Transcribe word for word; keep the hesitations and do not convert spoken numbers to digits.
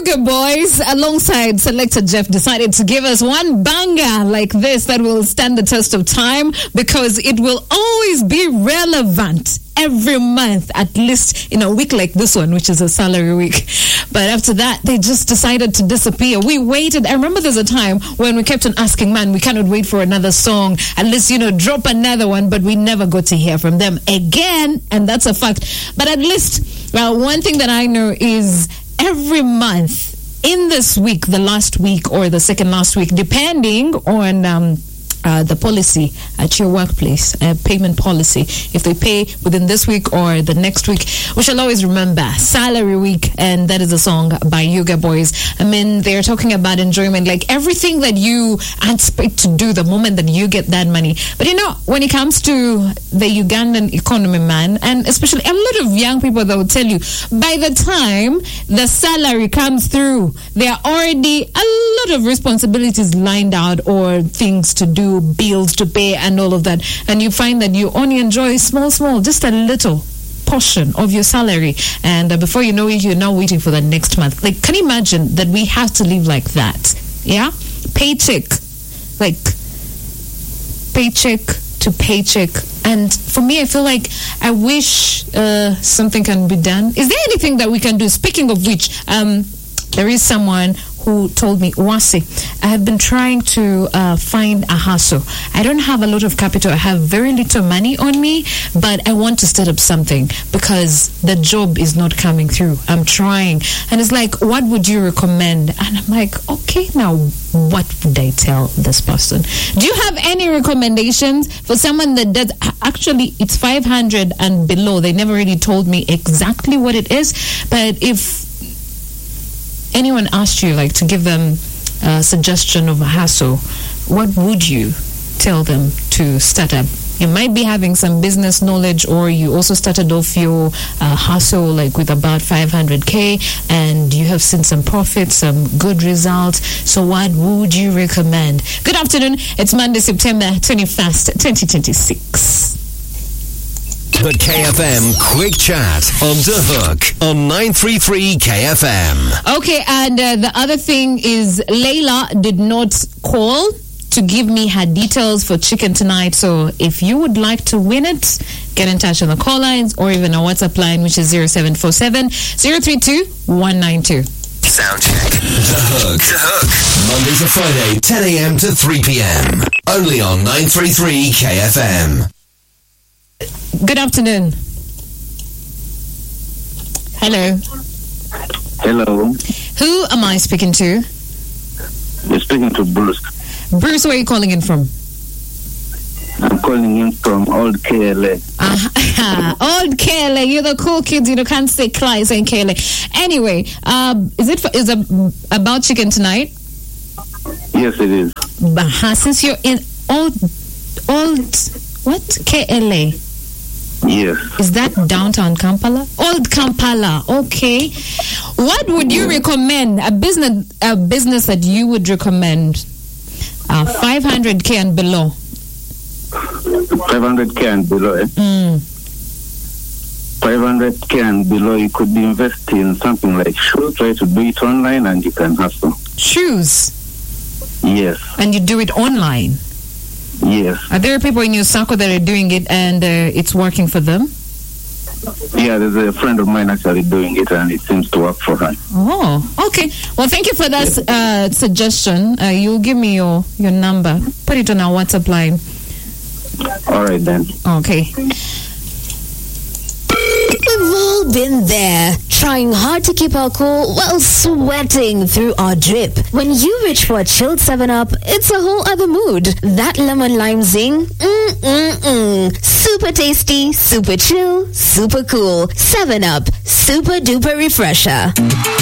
Yuga Boys, alongside Selector Jeff, decided to give us one banger like this that will stand the test of time because it will always be relevant every month, at least in a week like this one, which is a salary week. But after that, they just decided to disappear. We waited. I remember there's a time when we kept on asking, man, we cannot wait for another song. At least, you know, drop another one. But we never got to hear from them again. And that's a fact. But at least, well, one thing that I know is every month in this week, the last week or the second last week, depending on um, uh, the policy at your workplace, uh, payment policy, if they pay within this week or the next week, we shall always remember salary week, and that is a song by Yuga Boys. I mean, they're talking about enjoyment, like everything that you expect to do the moment that you get that money. But you know, when it comes to the Ugandan economy, man, and especially a lot of young people that will tell you by the time the salary comes through, there are already a lot of responsibilities lined out or things to do, bills to pay and all of that, and you find that you only enjoy small small just a little portion of your salary, and uh, before you know it, you're now waiting for the next month. Like, can you imagine that we have to live like that? Yeah, paycheck, like paycheck to paycheck. And for me, I feel like I wish uh, something can be done. Is there anything that we can do? Speaking of which, um there is someone who told me, Wasi, I have been trying to uh, find a hustle. I don't have a lot of capital. I have very little money on me, but I want to start up something because the job is not coming through. I'm trying. And it's like, what would you recommend? And I'm like, okay, now what would I tell this person? Do you have any recommendations for someone that does? Actually, it's five hundred and below. They never really told me exactly what it is, but if anyone asked you, like, to give them a suggestion of a hustle, what would you tell them to start up? You might be having some business knowledge, or you also started off your uh, hustle like with about five hundred K, and you have seen some profits, some good results. So what would you recommend? Good afternoon. It's Monday, September twenty-first, twenty twenty-six. The K F M Quick Chat on The Hook on nine three three K F M. Okay, and uh, the other thing is Layla did not call to give me her details for chicken tonight. So if you would like to win it, get in touch on the call lines or even our WhatsApp line, which is zero seven four seven, zero three two, one nine two. Sound check. The Hook. The Hook. Monday to Friday, ten a.m. to three p.m. Only on nine three three K F M. Good afternoon. Hello. Hello. Who am I speaking to? You're speaking to Bruce. Bruce, where are you calling in from? I'm calling in from Old K L A. Uh, Old K L A. You're the cool kids. You know, can't say Clyde, saying K L A. Anyway, um, is it for, is it about chicken tonight? Yes, it is. But since you're in Old, Old, what? K L A? Yes. Is that downtown Kampala? Old Kampala. Okay. What would you recommend? A business, a business that you would recommend? Uh, five hundred K and below. five hundred K and below, eh? Mm. five hundred K and below, you could invest in something like shoes. Try to do it online and you can hustle. Shoes? Yes. And you do it online? Yes. Are there people in your circle that are doing it and uh, it's working for them? Yeah, there's a friend of mine actually doing it and it seems to work for her. Oh, okay. Well, thank you for that uh, suggestion. Uh, you'll give me your, your number. Put it on our WhatsApp line. All right, then. Okay. We've all been there, trying hard to keep our cool while sweating through our drip. When you reach for a chilled seven up, it's a whole other mood. That lemon lime zing, mm-mm-mm. Super tasty, super chill, super cool. seven up, super duper refresher.